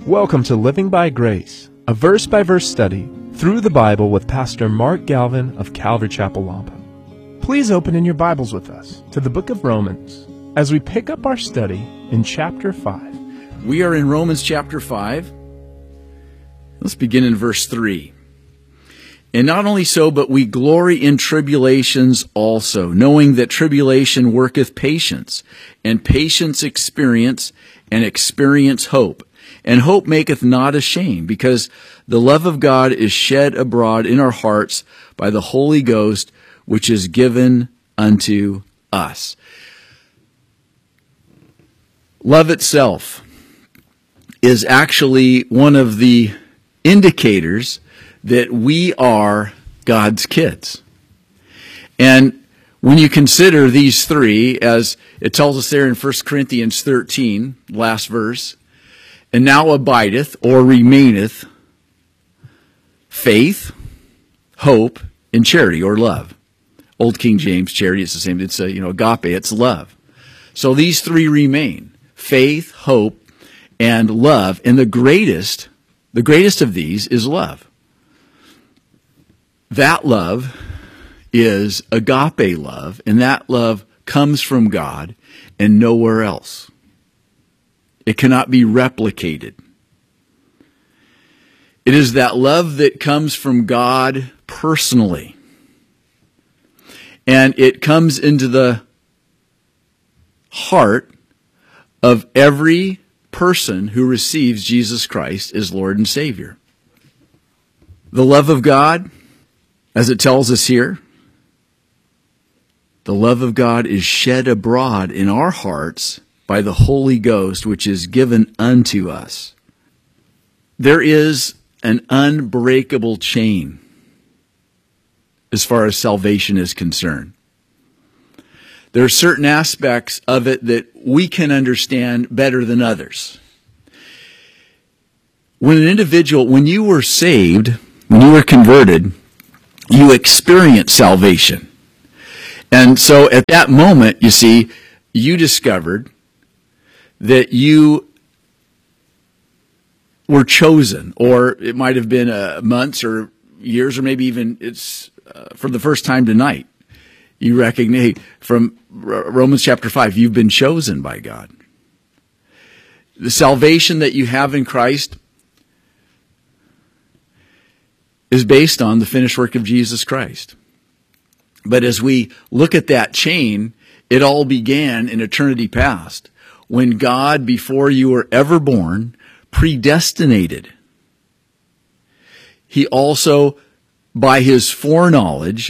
Welcome to Living by Grace, a verse-by-verse study through the Bible with Pastor Mark Galvin of Calvary Chapel, Wampum. Please open in your Bibles with us to the book of Romans as we pick up our study in chapter 5. We are in Romans chapter 5. Let's begin in verse 3. And not only so, but we glory in tribulations also, knowing that tribulation worketh patience, and patience experience, and experience hope. And hope maketh not ashamed, because the love of God is shed abroad in our hearts by the Holy Ghost, which is given unto us. Love itself is actually one of the indicators that we are God's kids. And when you consider these three, as it tells us there in 1 Corinthians 13, last verse, and now abideth or remaineth faith, hope, and charity or love. Old King James, charity, it's the same. It's agape, it's love. So these three remain: faith, hope, and love. And the greatest of these is love. That love is agape love, and that love comes from God and nowhere else. It cannot be replicated. It is that love that comes from God personally. And it comes into the heart of every person who receives Jesus Christ as Lord and Savior. The love of God, as it tells us here, the love of God is shed abroad in our hearts by the Holy Ghost, which is given unto us. There is an unbreakable chain as far as salvation is concerned. There are certain aspects of it that we can understand better than others. When you were saved, when you were converted, you experienced salvation. And so at that moment, you see, you discovered that you were chosen, or it might have been months or years, or maybe even it's for the first time tonight. You recognize from Romans chapter 5, you've been chosen by God. The salvation that you have in Christ is based on the finished work of Jesus Christ. But as we look at that chain, it all began in eternity past, when God, before you were ever born, predestinated. He also, by His foreknowledge,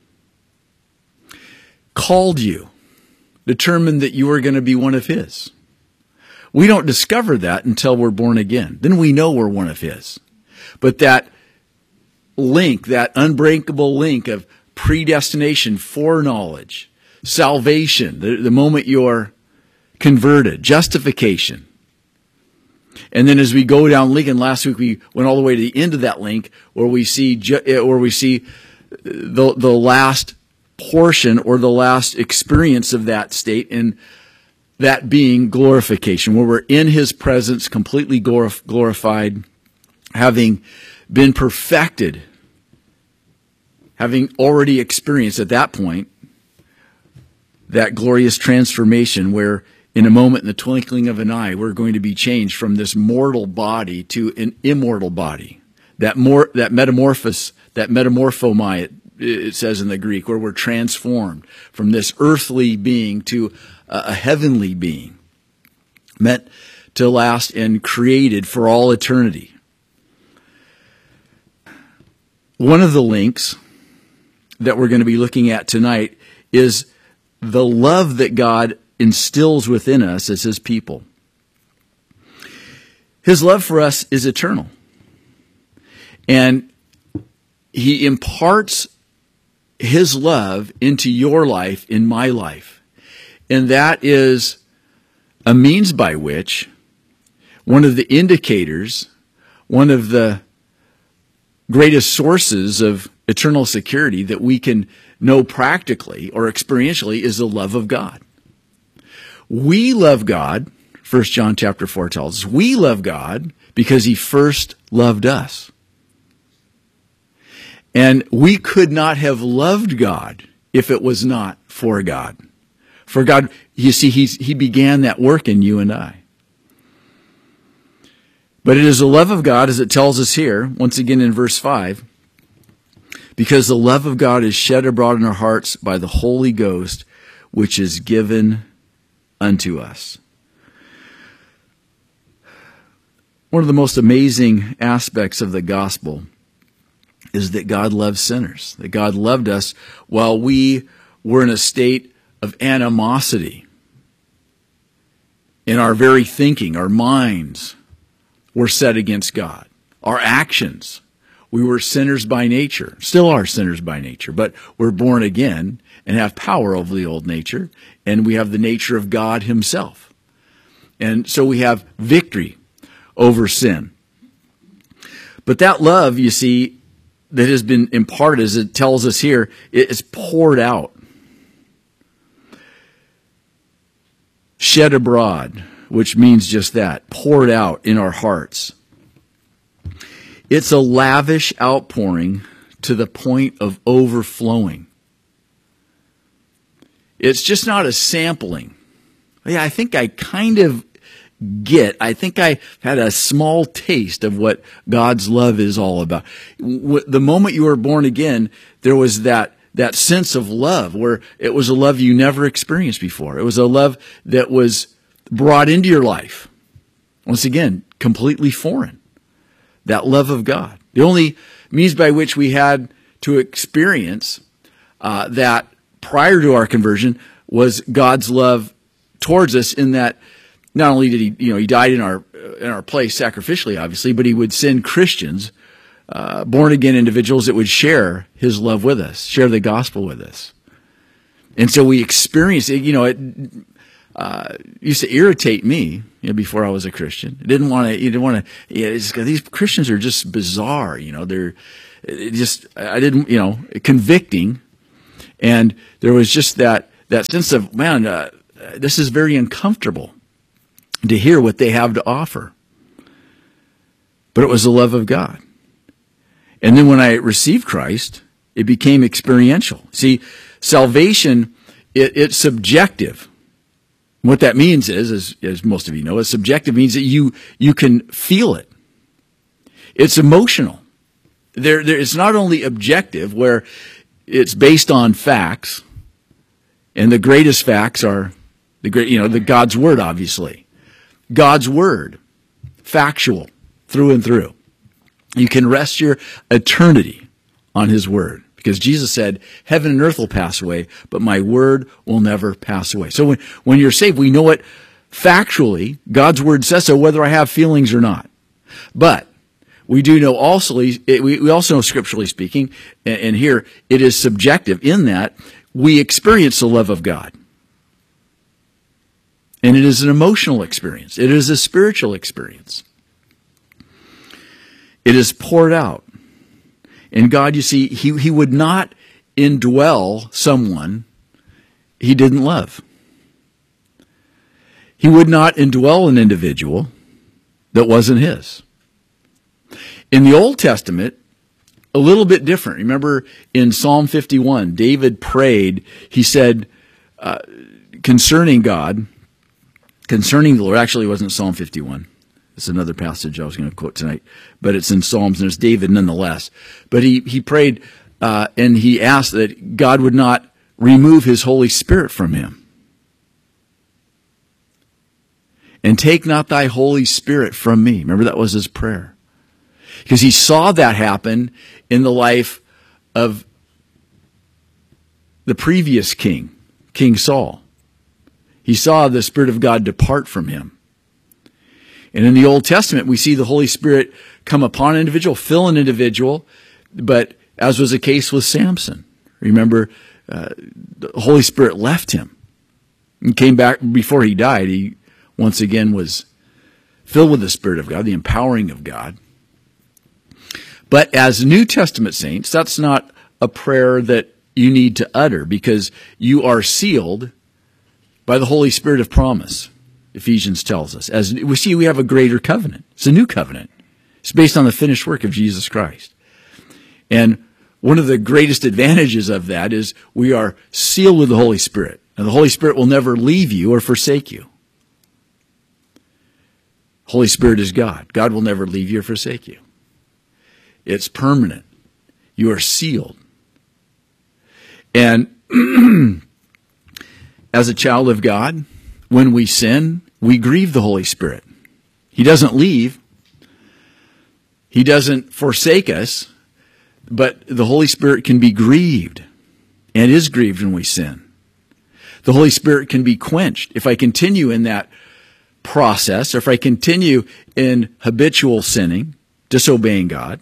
called you, determined that you were going to be one of His. We don't discover that until we're born again. Then we know we're one of His. But that link, that unbreakable link of predestination, foreknowledge, salvation, the moment you're converted, justification. And then as we go down Lincoln, last week we went all the way to the end of that link where we see the last portion or the last experience of that state, and that being glorification, where we're in His presence, completely glorified, having been perfected, having already experienced at that point that glorious transformation where in a moment, in the twinkling of an eye, we're going to be changed from this mortal body to an immortal body. That metamorphomai, it says in the Greek, where we're transformed from this earthly being to a heavenly being, meant to last and created for all eternity. One of the links that we're going to be looking at tonight is the love that God instills within us as His people. His love for us is eternal. And He imparts His love into your life, in my life. And that is a means by which, one of the indicators, one of the greatest sources of eternal security that we can know practically or experientially is the love of God. We love God, 1 John chapter 4 tells us, we love God because he first loved us. And we could not have loved God if it was not for God. For God, you see, he began that work in you and I. But it is the love of God, as it tells us here, once again in verse 5, because the love of God is shed abroad in our hearts by the Holy Ghost, which is given unto us. One of the most amazing aspects of the gospel is that God loves sinners, that God loved us while we were in a state of animosity. In our very thinking, our minds were set against God. Our actions, we were sinners by nature, still are sinners by nature, but we're born again and have power over the old nature, and we have the nature of God himself. And so we have victory over sin. But that love, you see, that has been imparted, as it tells us here, it is poured out, shed abroad, which means just that, poured out in our hearts. It's a lavish outpouring to the point of overflowing. It's just not a sampling. Yeah, I think I kind of I think I had a small taste of what God's love is all about. The moment you were born again, there was that sense of love where it was a love you never experienced before. It was a love that was brought into your life. Once again, completely foreign. That love of God. The only means by which we had to experience that prior to our conversion was God's love towards us, in that not only did he died in our place sacrificially, obviously, but he would send Christians, born again individuals that would share his love with us, share the gospel with us. And so we experienced it. It used to irritate me, before I was a Christian. You didn't want to, these Christians are just bizarre, they're just, convicting. And there was just that sense of, man, this is very uncomfortable to hear what they have to offer. But it was the love of God. And then when I received Christ, it became experiential. See, salvation, it's subjective. What that means is, as most of you know, subjective means that you can feel it. It's emotional. It's not only objective, where it's based on facts, and the greatest facts are the God's Word, obviously. God's Word, factual through and through. You can rest your eternity on His Word, because Jesus said, heaven and earth will pass away, but my Word will never pass away. So when you're saved, we know it factually. God's Word says so, whether I have feelings or not. But we do know also, we also know scripturally speaking, and here it is subjective in that we experience the love of God. And it is an emotional experience. It is a spiritual experience. It is poured out. And God, you see, He would not indwell someone He didn't love. He would not indwell an individual that wasn't His. In the Old Testament, a little bit different. Remember in Psalm 51, David prayed, he said, concerning God, concerning the Lord. Actually, it wasn't Psalm 51. It's another passage I was going to quote tonight, but it's in Psalms, and it's David nonetheless. But he prayed, and he asked that God would not remove His Holy Spirit from him. And take not thy Holy Spirit from me. Remember, that was his prayer. Because he saw that happen in the life of the previous king, King Saul. He saw the Spirit of God depart from him. And in the Old Testament, we see the Holy Spirit come upon an individual, fill an individual, but as was the case with Samson. Remember, the Holy Spirit left him and came back before he died. He once again was filled with the Spirit of God, the empowering of God. But as New Testament saints, that's not a prayer that you need to utter, because you are sealed by the Holy Spirit of promise. Ephesians tells us. As we see, we have a greater covenant. It's a new covenant. It's based on the finished work of Jesus Christ. And one of the greatest advantages of that is we are sealed with the Holy Spirit. And the Holy Spirit will never leave you or forsake you. Holy Spirit is God. God will never leave you or forsake you. It's permanent. You are sealed. And as a child of God, when we sin, we grieve the Holy Spirit. He doesn't leave. He doesn't forsake us, but the Holy Spirit can be grieved and is grieved when we sin. The Holy Spirit can be quenched. If I continue in that process, or if I continue in habitual sinning, disobeying God,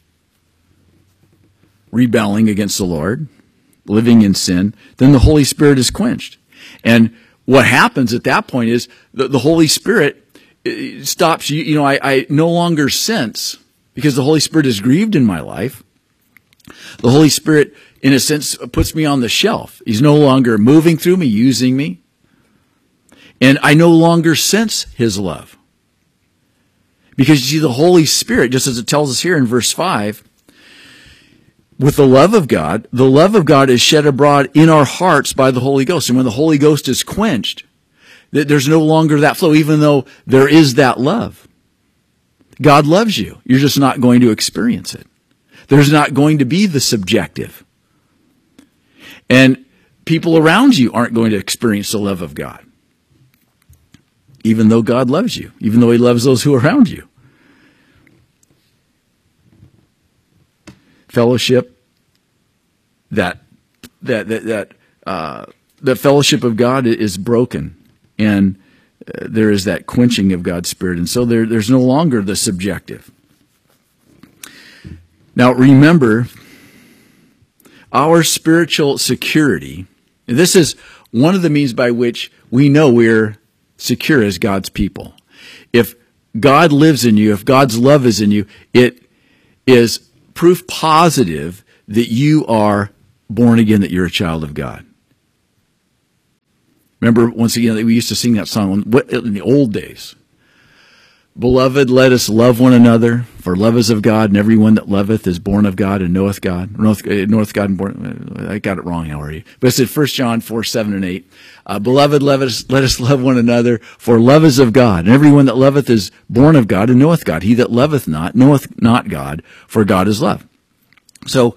rebelling against the Lord, living in sin, then the Holy Spirit is quenched. And what happens at that point is the Holy Spirit stops. I no longer sense, because the Holy Spirit is grieved in my life. The Holy Spirit, in a sense, puts me on the shelf. He's no longer moving through me, using me. And I no longer sense His love. Because you see, the Holy Spirit, just as it tells us here in verse 5, with the love of God is shed abroad in our hearts by the Holy Ghost. And when the Holy Ghost is quenched, there's no longer that flow, even though there is that love. God loves you. You're just not going to experience it. There's not going to be the subjective. And people around you aren't going to experience the love of God. Even though God loves you. Even though He loves those who are around you. Fellowship, the fellowship of God is broken. And there is that quenching of God's Spirit. And so there's no longer the subjective. Now remember, our spiritual security, this is one of the means by which we know we're secure as God's people. If God lives in you, if God's love is in you, it is proof positive that you are born again, that you're a child of God. Remember, once again, we used to sing that song in the old days. Beloved, let us love one another, for love is of God, and everyone that loveth is born of God and knoweth God. Knoweth God and born. I got it wrong, how are you? But it said 1 John 4, 7 and 8. Beloved, let us love one another, for love is of God, and everyone that loveth is born of God and knoweth God. He that loveth not, knoweth not God, for God is love. So,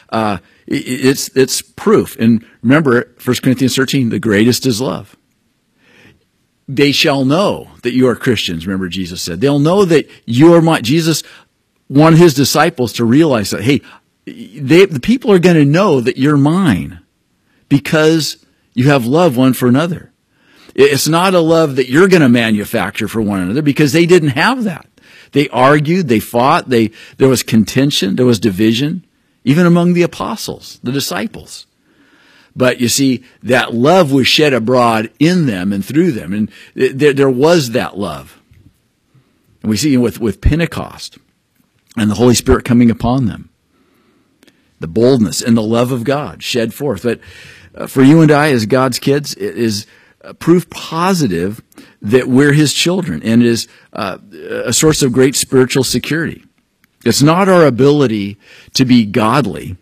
it's proof. And remember, 1 Corinthians 13, the greatest is love. They shall know that you are Christians, remember Jesus said. They'll know that you are mine. Jesus wanted His disciples to realize that, hey, the people are going to know that you're mine because you have love one for another. It's not a love that you're going to manufacture for one another, because they didn't have that. They argued, they fought, there was contention, there was division, even among the apostles, the disciples. But you see, that love was shed abroad in them and through them. And there was that love. And we see with Pentecost and the Holy Spirit coming upon them. The boldness and the love of God shed forth. But for you and I as God's kids, it is proof positive that we're His children, and it is a source of great spiritual security. It's not our ability to be godly,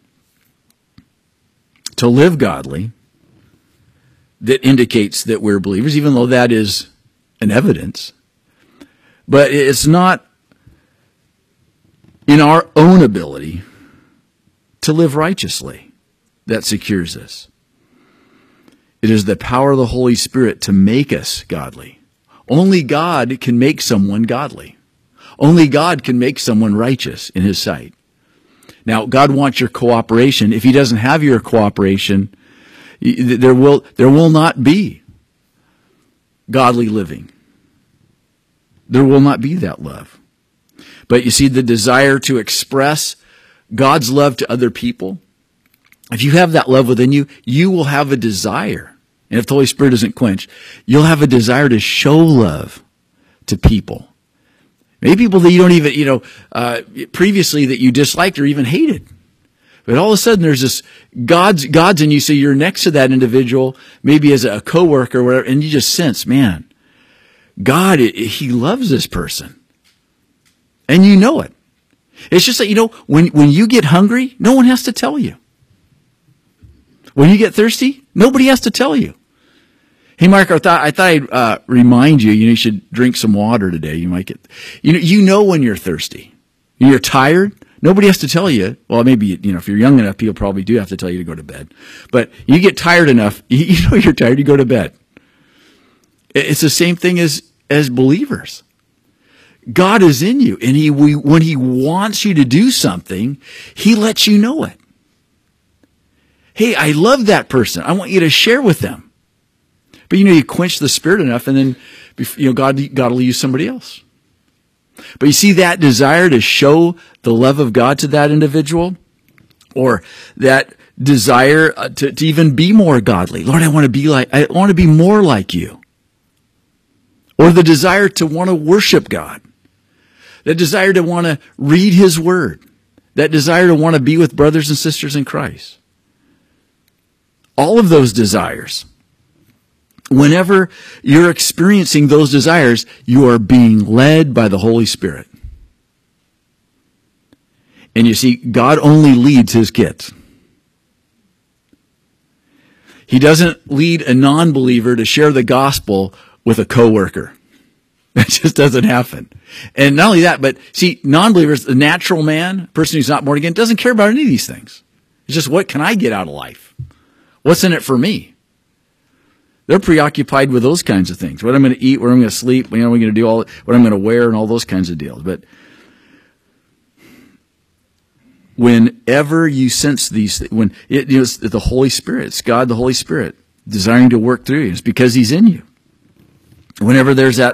to live godly, that indicates that we're believers, even though that is an evidence. But it's not in our own ability to live righteously that secures us. It is the power of the Holy Spirit to make us godly. Only God can make someone godly. Only God can make someone righteous in His sight. Now, God wants your cooperation. If He doesn't have your cooperation, there will not be godly living. There will not be that love. But you see, the desire to express God's love to other people, if you have that love within you, you will have a desire. And if the Holy Spirit isn't quenched, you'll have a desire to show love to people. Maybe people that you don't even, previously that you disliked or even hated. But all of a sudden there's this God's in you, so you're next to that individual, maybe as a coworker or whatever, and you just sense, man, God, he loves this person. And you know it. It's just that, when you get hungry, no one has to tell you. When you get thirsty, nobody has to tell you. Hey, Mark, I thought I'd remind you, you should drink some water today. You might get, you know when you're thirsty. You're tired. Nobody has to tell you. Well, maybe, if you're young enough, people probably do have to tell you to go to bed. But you get tired enough, you know you're tired, you go to bed. It's the same thing as believers. God is in you, and when he wants you to do something, he lets you know it. Hey, I love that person. I want you to share with them. But you quench the Spirit enough, and then God will use somebody else. But you see that desire to show the love of God to that individual, or that desire to even be more godly. Lord, I want to be more like you. Or the desire to want to worship God. That desire to want to read his word. That desire to want to be with brothers and sisters in Christ. All of those desires. Whenever you're experiencing those desires, you are being led by the Holy Spirit. And you see, God only leads his kids. He doesn't lead a non-believer to share the gospel with a coworker. That just doesn't happen. And not only that, but see, non-believers, the natural man, person who's not born again, doesn't care about any of these things. It's just, what can I get out of life? What's in it for me? They're preoccupied with those kinds of things. What I'm going to eat, where I'm going to sleep, what I'm going to do, what I'm going to wear, and all those kinds of deals. But whenever you sense these, when it's the Holy Spirit, it's God, the Holy Spirit, desiring to work through you, it's because he's in you. Whenever there's that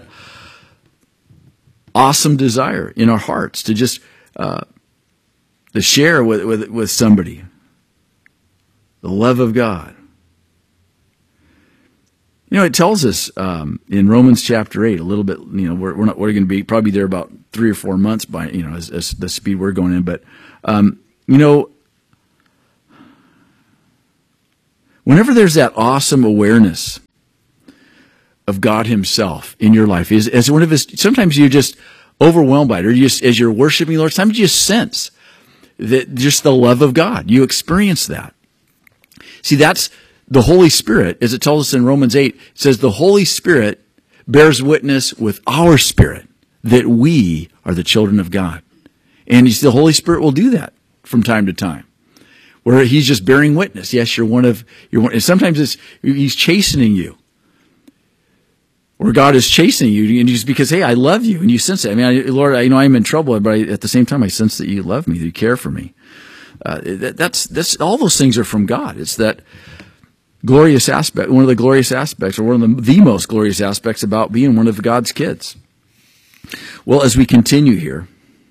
awesome desire in our hearts to just to share with somebody the love of God. It tells us in Romans chapter 8 a little bit. We're going to be probably there about 3 or 4 months by as the speed we're going in. But whenever there's that awesome awareness of God himself in your life, as one of his, sometimes you're just overwhelmed by it, or as you're worshiping the Lord, sometimes you just sense that just the love of God. You experience that. See, that's the Holy Spirit, as it tells us in Romans 8, it says the Holy Spirit bears witness with our spirit that we are the children of God. And the Holy Spirit will do that from time to time, where he's just bearing witness. Yes, you're one. And sometimes he's chastening you, or God is chastening you, and just because, hey, I love you, and you sense it. I mean, Lord, I know I'm in trouble, but at the same time, I sense that you love me, that you care for me. That's all those things are from God. It's that glorious aspect, one of the glorious aspects, or one of the most glorious aspects about being one of God's kids. Well, as we continue here,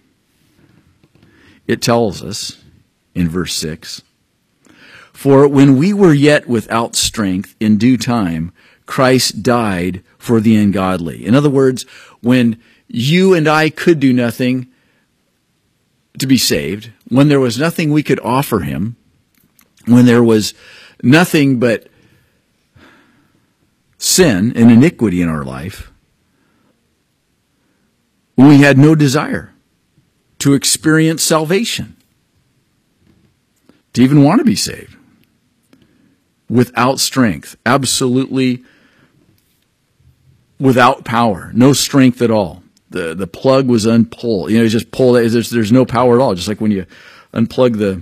it tells us in verse 6, for when we were yet without strength, in due time, Christ died for the ungodly. In other words, when you and I could do nothing to be saved, when there was nothing we could offer him, when there was nothing but sin and iniquity in our life, when we had no desire to experience salvation, to even want to be saved, without strength, absolutely without power, no strength at all. The plug was unpulled. It's just pulled. There's no power at all. Just like when you unplug the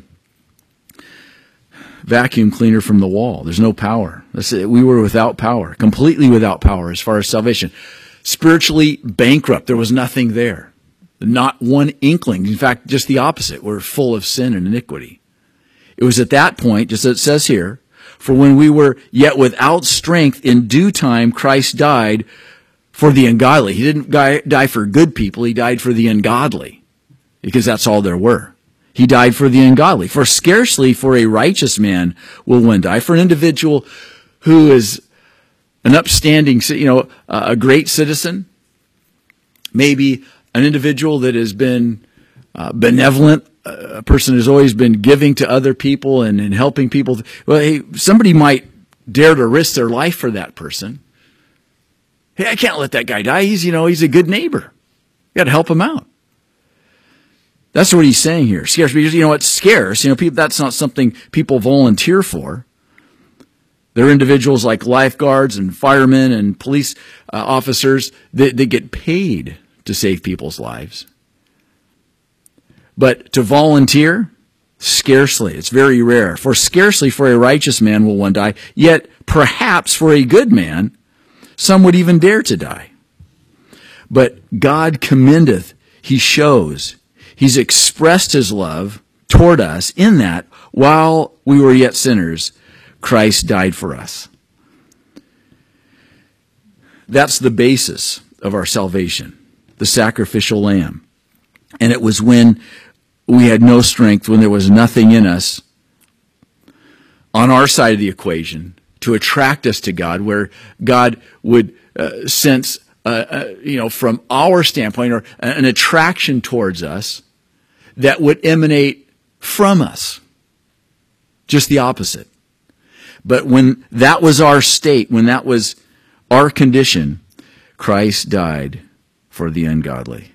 vacuum cleaner from the wall, there's no power. We were without power, completely without power as far as salvation. Spiritually bankrupt. There was nothing there. Not one inkling. In fact, just the opposite. We're full of sin and iniquity. It was at that point, just as it says here, for when we were yet without strength, in due time, Christ died for the ungodly. He didn't die for good people. He died for the ungodly, because that's all there were. He died for the ungodly. For scarcely for a righteous man will one die. For an individual who is an upstanding, a great citizen, maybe an individual that has been benevolent, a person who's always been giving to other people and helping people. Well, hey, somebody might dare to risk their life for that person. Hey, I can't let that guy die. He's a good neighbor. You got to help him out. That's what he's saying here. Scarce, because it's scarce. That's not something people volunteer for. There are individuals like lifeguards and firemen and police officers that get paid to save people's lives. But to volunteer, scarcely. It's very rare. For scarcely for a righteous man will one die, yet perhaps for a good man, some would even dare to die. But God commendeth, he shows, he's expressed his love toward us in that while we were yet sinners, Christ died for us. That's the basis of our salvation, the sacrificial lamb. And it was when we had no strength, when there was nothing in us on our side of the equation to attract us to God, where God would sense, from our standpoint, or an attraction towards us that would emanate from us. Just the opposite. But when that was our state, when that was our condition, Christ died for the ungodly.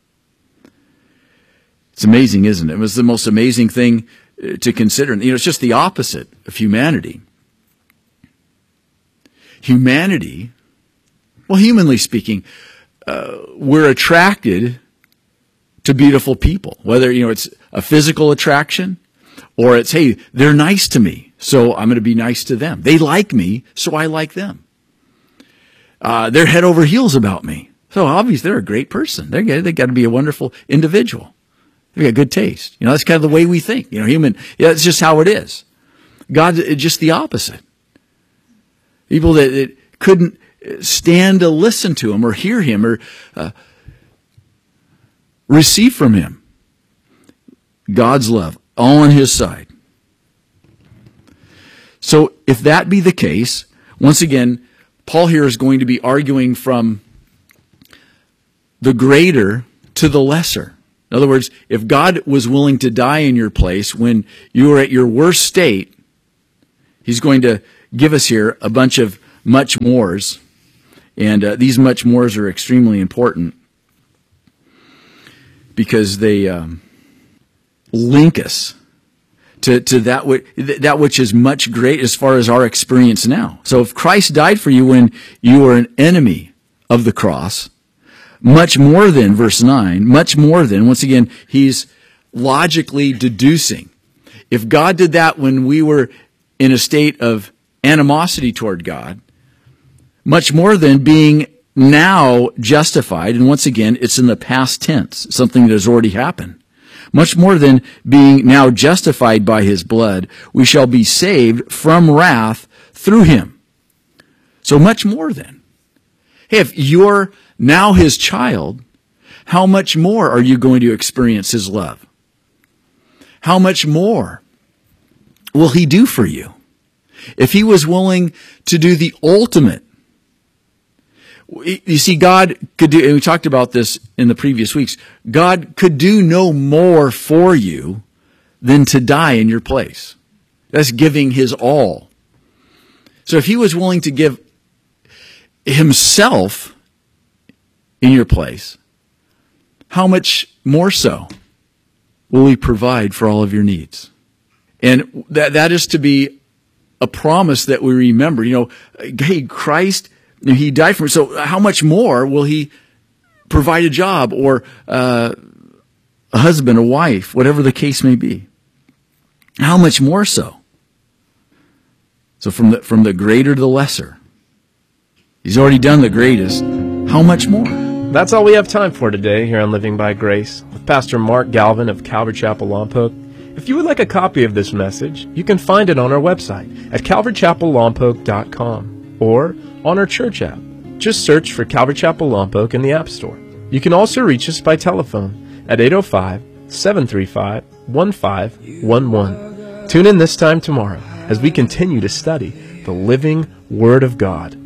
It's amazing, isn't it? It was the most amazing thing to consider. It's just the opposite of humanity. Humanity, well, humanly speaking, we're attracted to beautiful people. Whether, it's a physical attraction or it's, hey, they're nice to me, so I'm going to be nice to them. They like me, so I like them. They're head over heels about me. So obviously they're a great person. They got to be a wonderful individual. They've got good taste. That's kind of the way we think. It's just how it is. God, it's just the opposite. People that couldn't stand to listen to him or hear him or receive from him. God's love, all on his side. So if that be the case, once again, Paul here is going to be arguing from the greater to the lesser. In other words, if God was willing to die in your place when you were at your worst state, he's going to give us here a bunch of much mores. And these much mores are extremely important because they link us to that which is much great as far as our experience now. So if Christ died for you when you were an enemy of the cross, much more than, verse 9, much more than, once again, he's logically deducing. If God did that when we were in a state of animosity toward God, much more than being now justified, and once again, it's in the past tense, something that has already happened. Much more than being now justified by his blood, we shall be saved from wrath through him. So much more than. Hey, if you're now his child, how much more are you going to experience his love? How much more will he do for you? If he was willing to do the ultimate, you see, God could do, and we talked about this in the previous weeks, God could do no more for you than to die in your place. That's giving his all. So if he was willing to give himself in your place, how much more so will he provide for all of your needs? And that is to be a promise that we remember. Hey, Christ, he died for me, so how much more will he provide a job or a husband, a wife, whatever the case may be? How much more so? So from the greater to the lesser. He's already done the greatest. How much more? That's all we have time for today here on Living by Grace with Pastor Mark Galvin of Calvary Chapel Lompoc. If you would like a copy of this message, you can find it on our website at calvarychapellompoc.com or on our church app. Just search for Calvary Chapel Lompoc in the App Store. You can also reach us by telephone at 805-735-1511. Tune in this time tomorrow as we continue to study the living Word of God.